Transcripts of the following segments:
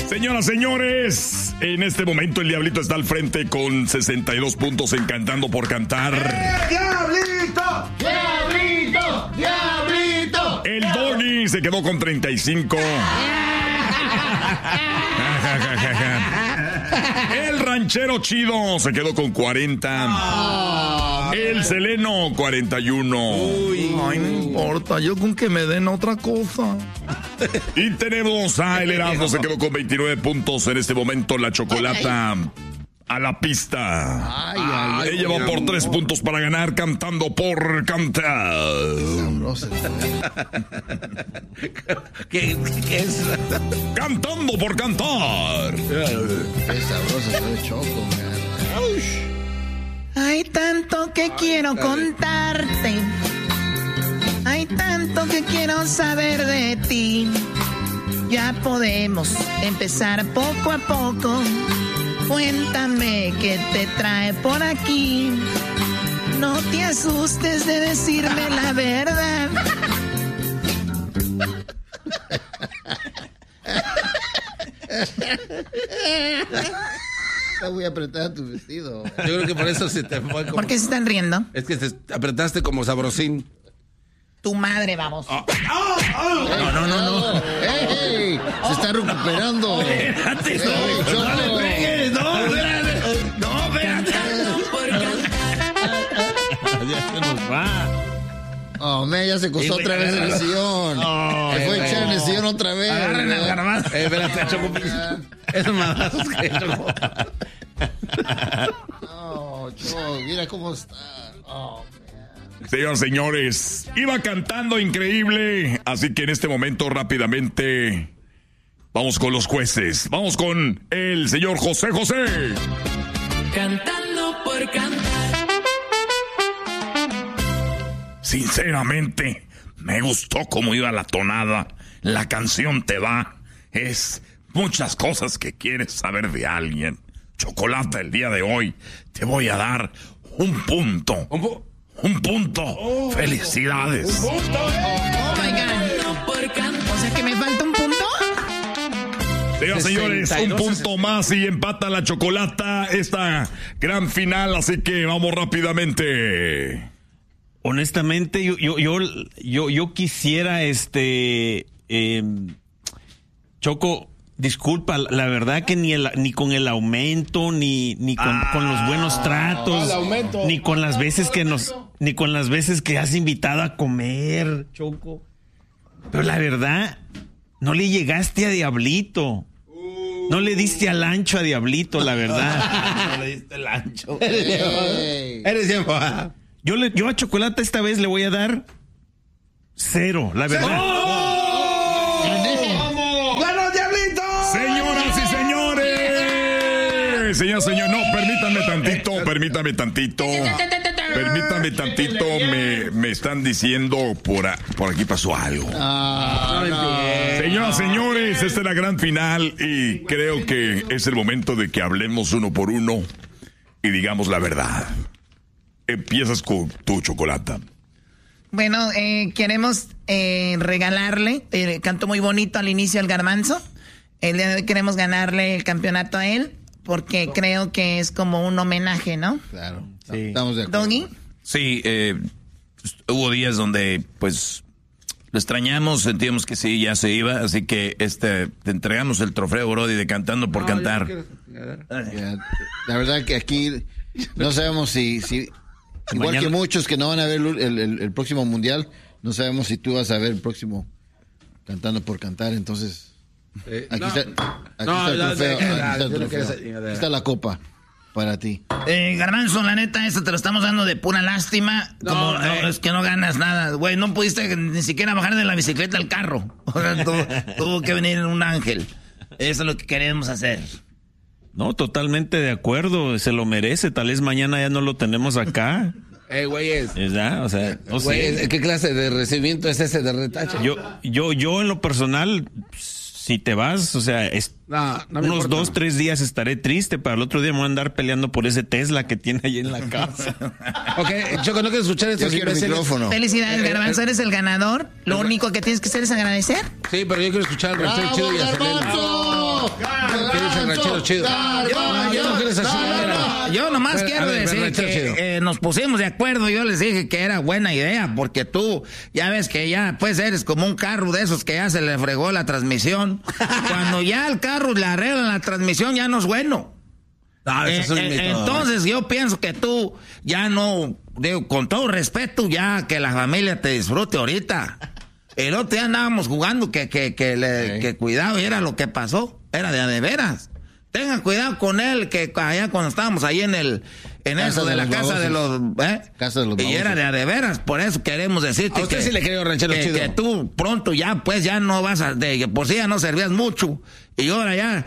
Señoras, señores, en este momento el Diablito está al frente con 62 puntos en Cantando por Cantar. ¡Diablito! ¡Diablito! ¡Diablito! El Doggy se quedó con 35. El Ranchero Chido se quedó con 40. El Seleno, 41. Ay, no importa, yo con que me den otra cosa. Y tenemos a El Erasmo, se quedó con 29 puntos. En este momento la Chocolata a la pista. Ella va por 3 puntos para ganar Cantando por Cantar. ¿Qué es? Cantando por Cantar. Qué sabroso soy Choco, man. Hay tanto que quiero contarte. Hay tanto que quiero saber de ti. Ya podemos empezar poco a poco. Cuéntame qué te trae por aquí. No te asustes de decirme la verdad. Está muy apretada tu vestido. Yo creo que por eso se te fue como... ¿Por qué se están riendo? Es que te apretaste como sabrosín. Tu madre, vamos. No. ¡Ey! Se está recuperando. Espérate, Choco. no le pegues, no, espérate. No, espérate. Ya se nos va. Oh, ya se costó otra vez en el sillón. Se fue a echar en el sillón otra vez. Agarren el garbanzo. Espérate, Choco. Esos madrazos que Choco. Oh, Choco, mira cómo está. Oh, Señoras, señores, iba cantando increíble. Así que en este momento rápidamente vamos con los jueces. Vamos con el señor José José. Cantando por Cantar. Sinceramente, me gustó cómo iba la tonada. La canción te va. Es muchas cosas que quieres saber de alguien. Chocolate, el día de hoy te voy a dar un punto. Un punto. Felicidades. Oh my God. O sea que me falta un punto. Señoras, señores, un punto más y empata la Chocolata esta gran final. Así que vamos rápidamente. Honestamente, yo quisiera, Choco, disculpa, la verdad que ni con el aumento, ni con los buenos tratos, ni con las veces que has invitado a comer, Choco. Pero la verdad, no le llegaste a Diablito. No le diste al ancho a Diablito, la verdad. No le diste el ancho. Eres bien. Yo a Chocolate esta vez le voy a dar 0, la verdad. ¡Ganó, Diablito! Señoras y señores. Señor, no, permítame tantito. Me están diciendo por aquí pasó algo. Señoras, señores, esta es la gran final y creo que es el momento de que hablemos uno por uno y digamos la verdad. Empiezas con tu Chocolata. Bueno, queremos regalarle, cantó muy bonito al inicio el Garbanzo. El día de hoy queremos ganarle el campeonato a él porque creo que es como un homenaje, ¿no? Claro, sí. Estamos de acuerdo. ¿Doggy? Sí, hubo días donde pues lo extrañamos, sentíamos que sí, ya se iba, así que te entregamos el trofeo, Brody, de Cantando por Cantar. La verdad que aquí no sabemos si igual mañana, que muchos que no van a ver el próximo mundial, no sabemos si tú vas a ver el próximo Cantando por Cantar, entonces aquí está el trofeo, aquí está la copa para ti. Garbanzo, la neta, esto te lo estamos dando de pura lástima. Es que no ganas nada, güey. No pudiste ni siquiera bajar de la bicicleta al carro. O sea, tuvo que venir un ángel. Eso es lo que queremos hacer. No, totalmente de acuerdo. Se lo merece. Tal vez mañana ya no lo tenemos acá. Güeyes. ¿Verdad? O sea, no sé. ¿Qué clase de recibimiento es ese de retache? Yo en lo personal, si te vas, o sea, unos 2-3 días estaré triste, para el otro día me voy a andar peleando por ese Tesla que tiene ahí en la casa. Ok, Choco, ¿no quieres escuchar esto? Micrófono. Felicidades, Garbanzo, eres el ganador. Lo único que tienes que hacer es agradecer. Sí, pero yo quiero escuchar el chido y ¡Garbanzo! ranchero chido. Yo nomás quiero decir que nos pusimos de acuerdo. Yo les dije que era buena idea, porque tú ya ves que ya pues eres como un carro de esos que ya se le fregó la transmisión. Cuando ya al carro le arreglan la transmisión, ya no es bueno. Entonces yo pienso que tú ya no, digo, con todo respeto, ya que la familia te disfrute ahorita. El otro día andábamos jugando que cuidado, y era lo que pasó, era de veras. Tengan cuidado con él, que allá cuando estábamos ahí en eso de la casa de los y era de veras. Por eso queremos decirte a usted sí le creo, ranchero chido, que tú pronto ya pues ya no vas a, por si ya no servías mucho, y ahora ya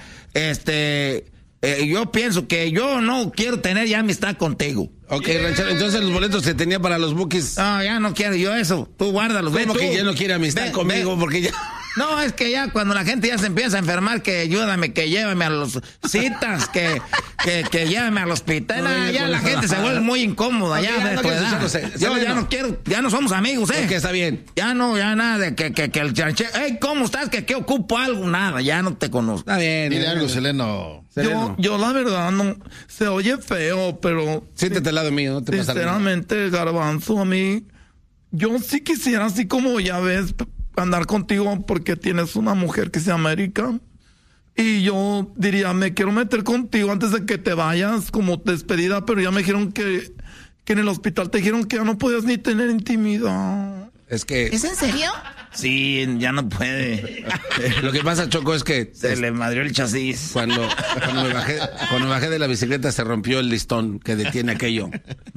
yo pienso que yo no quiero tener ya amistad contigo. Ok, ranchero, entonces los boletos que tenía para los Bookies. No, ya no quiero yo eso. Tú guárdalos. ¿Cómo que ya no quiere amistad conmigo? Porque ya... No, es que ya cuando la gente ya se empieza a enfermar, que ayúdame, que llévame a los citas, que llévame al hospital. No, ya la gente se vuelve muy incómoda. Okay, ya no yo ya no quiero, ya no somos amigos, Que está bien. Ya no, ya nada de que el chanchero. Hey, ¿cómo estás? Que ocupo algo, nada, ya no te conozco. Está bien. Dile algo, Seleno. Yo la verdad no, se oye feo, pero... Siéntate al lado mío, no te pasa nada. Sinceramente, Garbanzo, a mí, yo sí quisiera, así como ya ves, andar contigo porque tienes una mujer que se llama Erika. Y yo diría, me quiero meter contigo antes de que te vayas como despedida, pero ya me dijeron que en el hospital te dijeron que ya no podías ni tener intimidad. Es que... ¿Es en serio? Sí, ya no puede. Lo que pasa, Choco, es que... Se le madrió el chasis. Cuando me bajé de la bicicleta se rompió el listón que detiene aquello.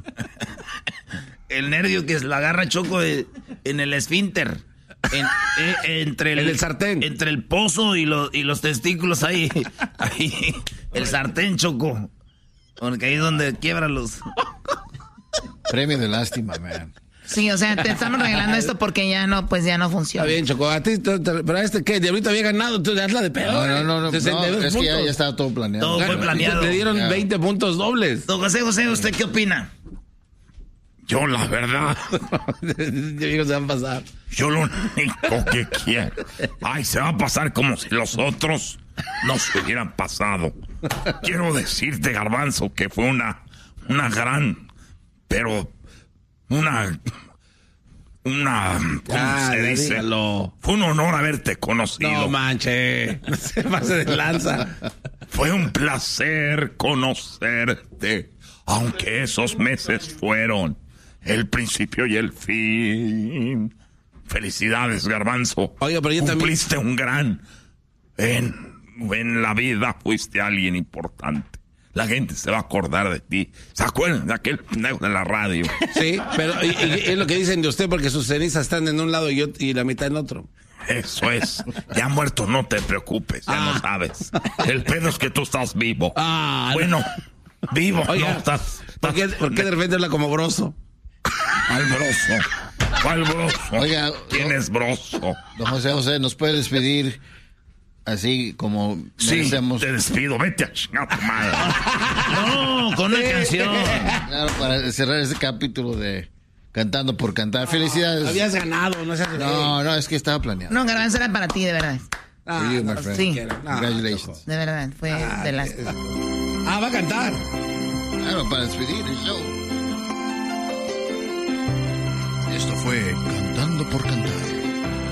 El nervio que la agarra, Choco, en el esfínter. Entre el sartén. Entre el pozo y los testículos ahí. El sartén, Choco. Porque ahí es donde quiebra los... Premio de lástima, man. Sí, o sea, te estamos regalando esto porque ya no funciona. Está bien, Choco. A ti, pero ¿qué? Diablito había ganado, tú hazla de pedo. No, es que ya estaba todo planeado. Todo fue planeado. Le dieron 20 puntos dobles. Don José, ¿usted qué opina? Yo, la verdad, se van a pasar. Yo lo único que quiero, se va a pasar como si los otros no se hubieran pasado. Quiero decirte, Garbanzo, que fue una gran, pero una ¿cómo se dice? Dígalo. Fue un honor haberte conocido. No manche, no se pase de lanza. Fue un placer conocerte, aunque esos meses fueron el principio y el fin. Felicidades, Garbanzo. Oiga, pero yo cumpliste un gran... En la vida fuiste alguien importante. La gente se va a acordar de ti. ¿Se acuerdan de aquel pendejo de la radio? Sí, pero y es lo que dicen de usted porque sus cenizas están en un lado y la mitad en otro. Eso es. Ya muerto, no te preocupes. Ya lo sabes. El pedo es que tú estás vivo. Bueno, vivo. Oiga, no estás... ¿Por qué de repente habla como broso? ¿Cuál broso? ¿Cuál broso? Oiga, ¿Quién es broso? Don José, ¿nos puede despedir así como merecemos? Sí, te despido. Vete a chingar tu madre. No, con una canción. Claro, para cerrar este capítulo de Cantando por Cantar. Felicidades. Habías ganado, no seas... No, es que estaba planeado. No, Garbanzo, era para ti, de verdad. For you, my friend. Sí. Congratulations. De verdad, fue de las... va a cantar. Claro, para despedir el show. Esto fue Cantando por Cantar.